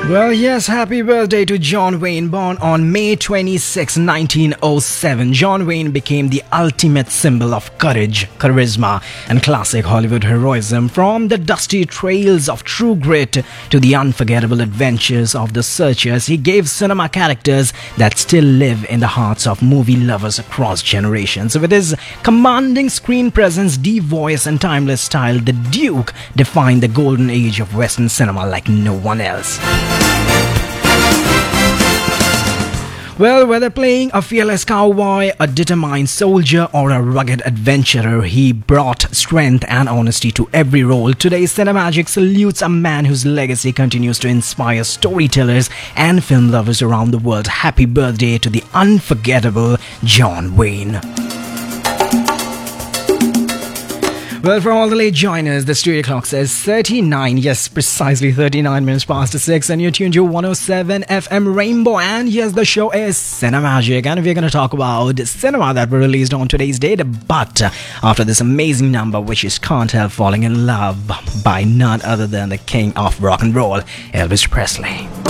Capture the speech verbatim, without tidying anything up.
Well, yes, happy birthday to John Wayne. Born on May twenty-sixth, nineteen oh seven, John Wayne became the ultimate symbol of courage, charisma, and classic Hollywood heroism. From the dusty trails of True Grit to the unforgettable adventures of the Searchers, he gave cinema characters that still live in the hearts of movie lovers across generations. With his commanding screen presence, deep voice, and timeless style, the Duke defined the golden age of Western cinema like no one else. Well, whether playing a fearless cowboy, a determined soldier, or a rugged adventurer, he brought strength and honesty to every role. Today, Cinemagic salutes a man whose legacy continues to inspire storytellers and film lovers around the world. Happy birthday to the unforgettable John Wayne. Well, for all the late joiners, the studio clock says thirty-nine, yes, precisely thirty-nine minutes past six, and you're tuned to one oh seven F M Rainbow, and yes, the show is Cinemagic, and we're going to talk about cinema that were released on today's date, but after this amazing number, which is Can't Help Falling in Love by none other than the king of rock and roll, Elvis Presley.